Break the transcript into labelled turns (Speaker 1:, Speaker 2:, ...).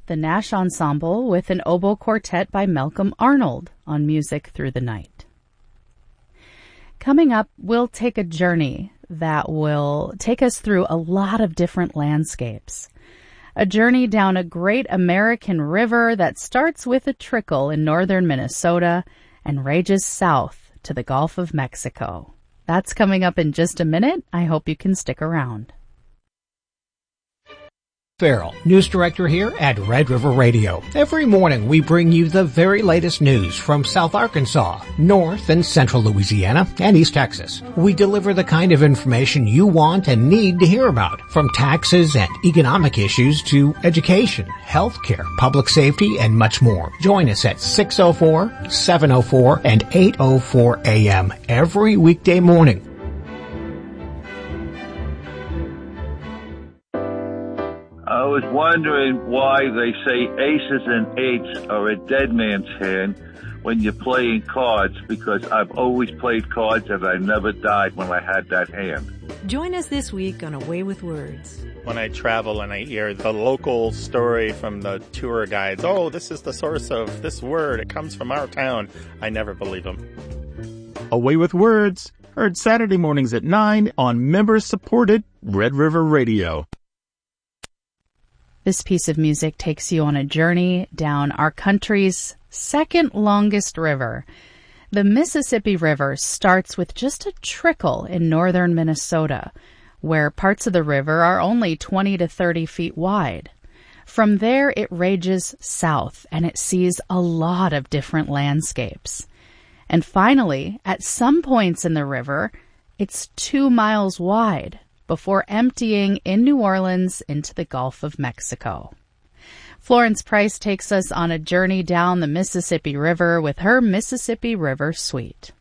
Speaker 1: the Nash Ensemble with an oboe quartet by Malcolm Arnold on Music Through the Night. Coming up, we'll take a journey that will take us through a lot of different landscapes. A journey down a great American river that starts with a trickle in northern Minnesota and rages south to the Gulf of Mexico. That's coming up in just a minute. I hope you can stick around.
Speaker 2: Farrell, news director here at Red River Radio. Every morning we bring you the very latest news from South Arkansas, North and Central Louisiana, and East Texas. We deliver the kind of information you want and need to hear about, from taxes and economic issues to education, healthcare, public safety, and much more. Join us at 6:04, 7:04, and 8:04 a.m. every weekday morning.
Speaker 3: I was wondering why they say aces and eights are a dead man's hand when you're playing cards, because I've always played cards and I never died when I had that hand.
Speaker 4: Join us this week on A Way with Words.
Speaker 5: When I travel and I hear the local story from the tour guides, oh, this is the source of this word, it comes from our town, I never believe them.
Speaker 6: A Way with Words, heard Saturday mornings at 9 on member-supported Red River Radio.
Speaker 1: This piece of music takes you on a journey down our country's second longest river. The Mississippi River starts with just a trickle in northern Minnesota, where parts of the river are only 20 to 30 feet wide. From there, it rages south, and it sees a lot of different landscapes. And finally, at some points in the river, it's 2 miles wide, before emptying in New Orleans into the Gulf of Mexico. Florence Price takes us on a journey down the Mississippi River with her Mississippi River Suite.